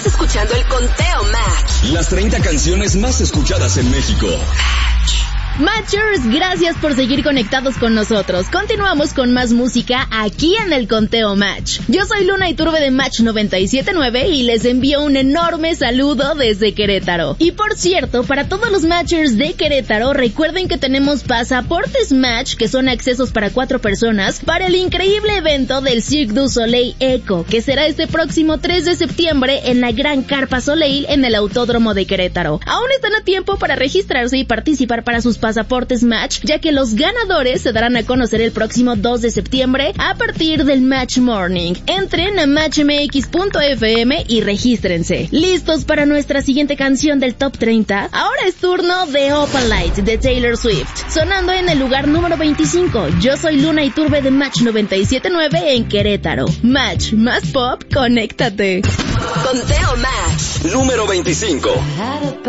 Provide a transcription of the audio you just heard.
Escuchando el Conteo Match. Las 30 canciones más escuchadas en México. Matchers, gracias por seguir conectados con nosotros. Continuamos con más música aquí en el Conteo Match. Yo soy Luna Iturbe de Match 97.9 y les envío un enorme saludo desde Querétaro. Y por cierto, para todos los Matchers de Querétaro, recuerden que tenemos pasaportes Match, que son accesos para 4 personas, para el increíble evento del Cirque du Soleil Eco, que será este próximo 3 de septiembre en la Gran Carpa Soleil en el Autódromo de Querétaro. Aún están a tiempo para registrarse y participar para sus pasaportes Match, ya que los ganadores se darán a conocer el próximo 2 de septiembre a partir del Match Morning. Entren a matchmx.fm y regístrense. ¿Listos para nuestra siguiente canción del Top 30? Ahora es turno de Open Light de Taylor Swift, sonando en el lugar número 25. Yo soy Luna Iturbe de Match 97.9 en Querétaro. Match más pop, conéctate. Conteo Match. Número 25.